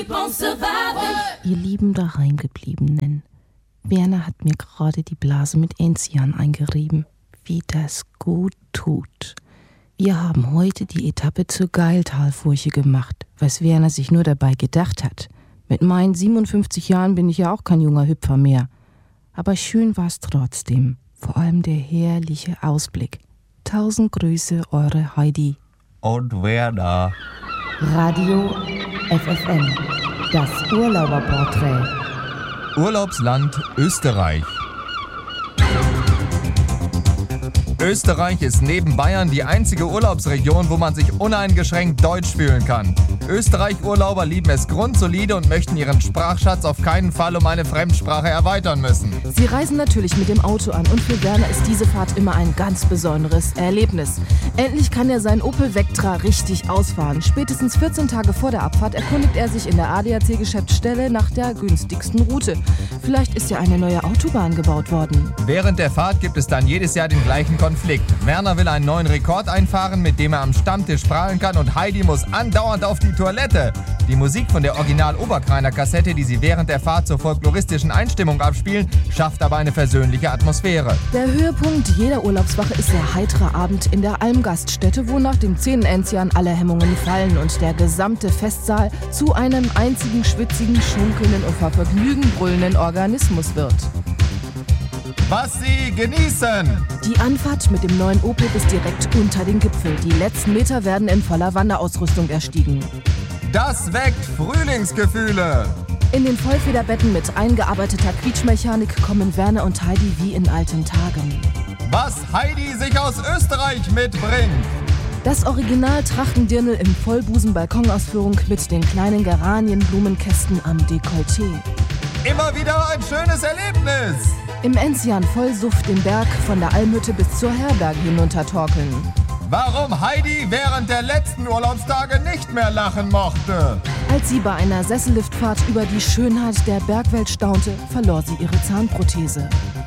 Ihr lieben Daheimgebliebenen, Werner hat mir gerade die Blase mit Enzian eingerieben. Wie das gut tut. Wir haben heute die Etappe zur Geiltalfurche gemacht, was Werner sich nur dabei gedacht hat. Mit meinen 57 Jahren bin ich ja auch kein junger Hüpfer mehr. Aber schön war's trotzdem. Vor allem der herrliche Ausblick. 1000 Grüße, eure Heidi. Und Werner. Radio FFN. Das Urlauberporträt. Urlaubsland Österreich. Österreich ist neben Bayern die einzige Urlaubsregion, wo man sich uneingeschränkt deutsch fühlen kann. Österreich-Urlauber lieben es grundsolide und möchten ihren Sprachschatz auf keinen Fall um eine Fremdsprache erweitern müssen. Sie reisen natürlich mit dem Auto an und für Werner ist diese Fahrt immer ein ganz besonderes Erlebnis. Endlich kann er sein Opel Vectra richtig ausfahren. Spätestens 14 Tage vor der Abfahrt erkundigt er sich in der ADAC-Geschäftsstelle nach der günstigsten Route. Vielleicht ist ja eine neue Autobahn gebaut worden. Während der Fahrt gibt es dann jedes Jahr den gleichen Konflikt. Werner will einen neuen Rekord einfahren, mit dem er am Stammtisch prahlen kann, und Heidi muss andauernd auf die Toilette. Die Musik von der Original-Oberkreiner-Kassette, die sie während der Fahrt zur folkloristischen Einstimmung abspielen, schafft aber eine versöhnliche Atmosphäre. Der Höhepunkt jeder Urlaubswache ist der heitere Abend in der Almgaststätte, wo nach dem 10. Enzian alle Hemmungen fallen und der gesamte Festsaal zu einem einzigen schwitzigen, schunkelnden und vor Vergnügen brüllenden Organismus wird. Was Sie genießen! Die Anfahrt mit dem neuen Opel bis direkt unter den Gipfel. Die letzten Meter werden in voller Wanderausrüstung erstiegen. Das weckt Frühlingsgefühle! In den Vollfederbetten mit eingearbeiteter Quietschmechanik kommen Werner und Heidi wie in alten Tagen. Was Heidi sich aus Österreich mitbringt! Das Original Trachtendirndl in Vollbusen-Balkonausführung mit den kleinen Geranienblumenkästen am Dekolleté. Immer wieder ein schönes Erlebnis! Im Enzian Vollsuft den Berg von der Almhütte bis zur Herberge hinuntertorkeln. Warum Heidi während der letzten Urlaubstage nicht mehr lachen mochte. Als sie bei einer Sesselliftfahrt über die Schönheit der Bergwelt staunte, verlor sie ihre Zahnprothese.